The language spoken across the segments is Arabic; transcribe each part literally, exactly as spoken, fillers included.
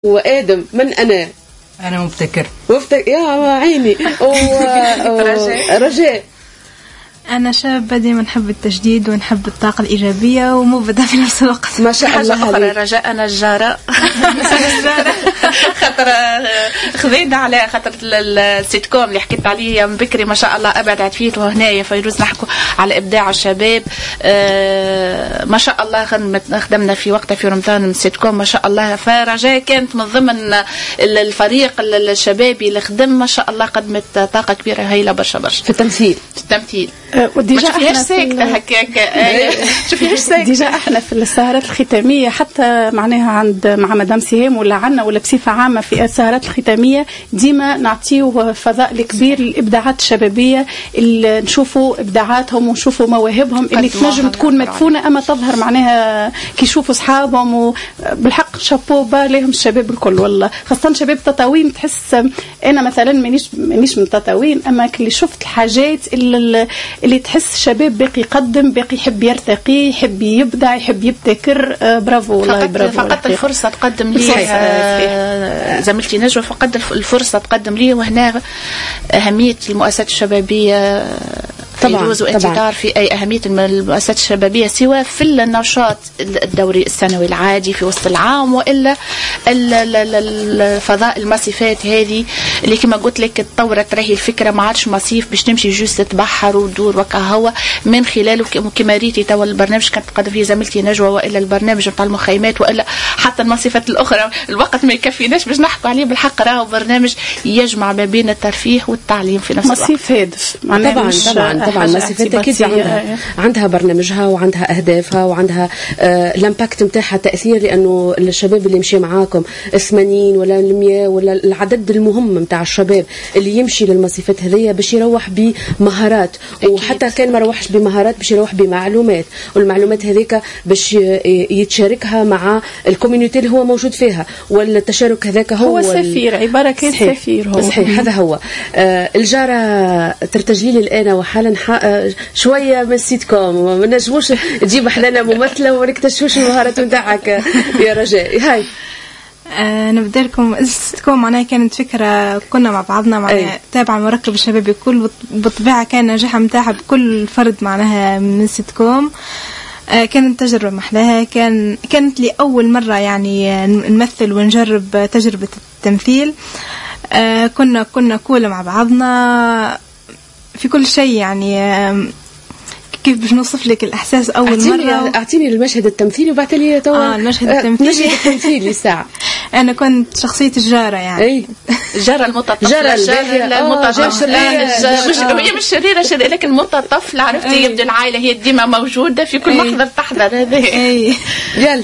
وآدم من أنا؟ أنا مبتكر. مبتكر يا عيني. رجاء. رجاء. أنا شابة ديما نحب التجديد ونحب الطاقة الإيجابية ومبدع في نفس الوقت. ما شاء الله. أخرى رجاء أنا الجارة. خاطر خذينا على خاطر السيت كوم اللي حكيت عليه من بكري ما شاء الله أبدعت فيه وهنايا فيروز نحكوا على إبداع الشباب. أه ما شاء الله خدمنا في وقتها في رمضان من سيت كوم ما شاء الله. فرجاء كانت من ضمن الفريق الشبابي اللي خدم ما شاء الله قدمت طاقة كبيرة هايلة برشا برشا في التمثيل. في التمثيل. وديجا احنا ساكتة هكاك شوفيهاش ساكتة. ديجا احنا في السهرات الختامية حتى معناها عند مع مدام سهام ولا عنا ولا بصفة عامة في السهرات الختامية ديما نعطيه فضاء كبير للإبداعات الشبابية اللي نشوفوا إبداعاتهم ونشوفوا مواهبهم اللي تنجم تكون مدفونة أما تظهر معناها كي يشوفوا أصحابهم. وبالحق شابو با لهم الشباب الكل والله خاصة شباب تطاوين. تحس أنا مثلا مانيش مانيش من تطاوين أما كلي شفت الحاجات اللي اللي تحس شباب باقي يقدم باقي يحب يرتقي يحب يبدع يحب يبتكر. آه برافو والله برافو. فقط الفرصة تقدم لي آه زميلتي نجوى فقط الفرصة تقدم لي. وهنا أهمية المؤسسات الشبابية فيروز وانت تعرفي أي أهمية المؤسسات الشبابية سواء في النشاط الدوري السنوي العادي في وسط العام وإلا الفضاء المصيفات هذه اللي كما قلت لك تطورت راهي الفكرة ما عادش مصيف باش تمشي جوست تتبحر ودور وكهوة من خلاله كما ريتي توا البرنامج كانت تقدم فيه زميلتي نجوى وإلا البرنامج نتاع المخيمات وإلا حتى المصيفات الأخرى الوقت ما يكفيناش باش نحكوا عليه. بالحق راهو برنامج يجمع ما بين الترفيه والتعليم في نفس الوقت. مصيف هادف طبعا طبعا طبعا المصيفات أكيد عندها عندها برنامجها وعندها أهدافها وعندها آه الامباكت نتاعها تأثير لأنه الشباب اللي يمشي معاكم الثمانين ولا المية ولا العدد المهم نتاع الشباب اللي يمشي للمصيفات هذية باش يروح بمهارات وحتى كان ما روحش بمهارات باش يروح بمعلومات والمعلومات هذيك باش يتشاركها مع الكوميونيتي اللي هو موجود فيها. والتشارك هذاك هو هو سفير عبارة كان سفير هو صحيح. هذا هو. آه الجارة ترتجلي لي الآن وحالا شوية من السيت كوم ما نجموش تجيب حلنا ممثلة وما نكتشفوش المهارات نتاعك يا رجاء. هاي أه نبدأ لكم السيتكوم معناها كانت فكرة كنا مع بعضنا معناها تابعة المركب الشبابي الكل بالطبيعة كان نجاح متاعها بكل فرد معناها من السيتكوم. أه كانت تجربة محلاها كان كانت لي أول مرة يعني نمثل ونجرب تجربة التمثيل. أه كنا كنا كل مع بعضنا في كل شيء يعني أه كيف باش نوصف لك الإحساس أول أعطيني مرة. أعطيني المشهد التمثيلي وبعد لي توا آه المشهد التمثيلي. المشهد التمثيلي ساعة. أنا كنت شخصية الجارة يعني. أي جارة المتطفلة. جارة المتطفلة. هي مش شريرة شريرة لكن متطفلة عرفتي يبدو العائلة هي ديما موجودة في كل محضر تحضر هذا. أي يلا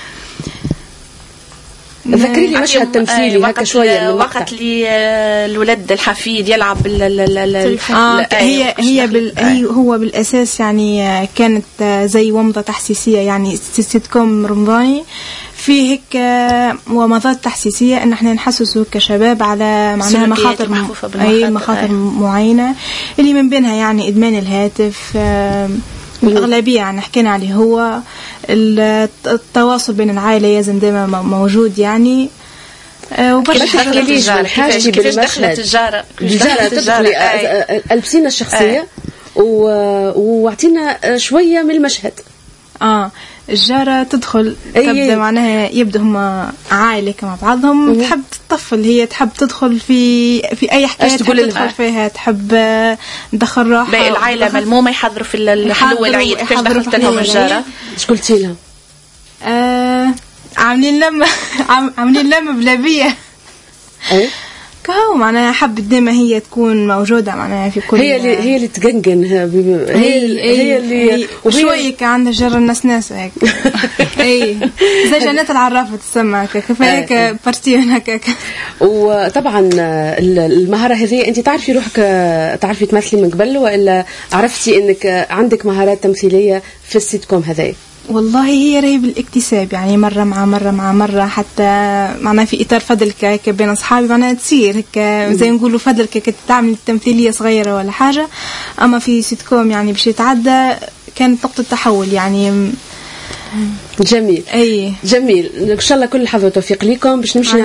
ذكري لي مشهد تمثيلي هكا شويه. وقت لي الولد الحفيد يلعب بال آه هي هي بال هي هو بالاساس يعني كانت زي ومضه تحسيسيه يعني سيت كوم رمضاني في هيك ومضات تحسيسيه ان احنا نحسسوا كشباب على معناها مخاطر م... اي مخاطر معينه اللي من بينها يعني ادمان الهاتف. آه الأغلبية يعني حكينا عليه هو التواصل بين العائلة لازم دائما موجود يعني. وبرش تحكيليش من حاجتي بالمشهد الجارة الجارة تدخلي ألبسينا الشخصية واعطينا شوية من المشهد. آه الجارة تدخل تبدأ معناها يبدأ هم عائلة مع بعضهم تحب تطفل هي تحب تدخل في في أي حكاية تحب تدخل فيها تحب ندخل راحة. باقي العائلة ملمومة يحضروا في الحلوة العيد كيف دخلت لهم الجارة؟ إيش قلتي لها؟ آه عاملين لمة عاملين لمة بلابية. أي كهو معناها حب ديما هي تكون موجودة معناها في كل هي اللي هي اللي تجنجن هي هي, هي اللي وشوية كان عندها جرى الناس ناس هيك. اي زي جنات العرافة تسمى كيف هيك بارتيون هكاك. وطبعا المهارة هذه انت تعرفي روحك تعرفي تمثلي من قبل ولا عرفتي انك عندك مهارات تمثيلية في السيت كوم هذا؟ والله هي راهي بالاكتساب يعني مرة مع مرة مع مرة حتى معناها في إطار فضلك هيك بين أصحابي معناها تصير هيك زي نقولوا فضلك هيك تعمل تمثيلية صغيرة ولا حاجة. أما في سيت كوم يعني باش يتعدى كانت نقطة تحول يعني. جميل أي جميل. إن شاء الله كل الحظ والتوفيق لكم باش نمشي